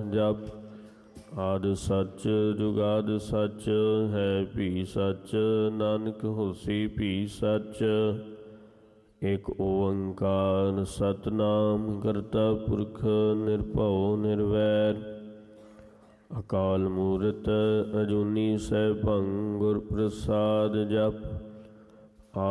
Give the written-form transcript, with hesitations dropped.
ਜਪ। ਆਦਿ ਸੱਚ ਜੁਗਾਦਿ ਸੱਚ, ਹੈ ਭੀ ਸੱਚ, ਨਾਨਕ ਹੋਸੀ ਭੀ ਸੱਚ। ਇਕ ਓੰਕਾਰ ਸਤਿਨਾਮ ਕਰਤਾ ਪੁਰਖ, ਨਿਰਭਉ ਨਿਰਵੈਰ। ਅਕਾਲ ਮੂਰਤ ਅਜੂਨੀ ਸੈਭੰ, ਗੁਰ ਪ੍ਰਸਾਦਿ ਜਪ।